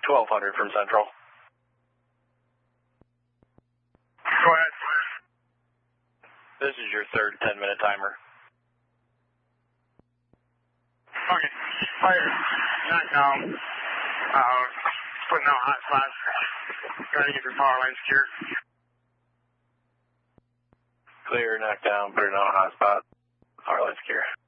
1200 from Central. Go ahead. This is your third 10-minute timer. Okay. Fire. Knockdown. Putting out hot spots. Trying to get your power line secured. Clear, knockdown, put it on a hotspot. Power line secure.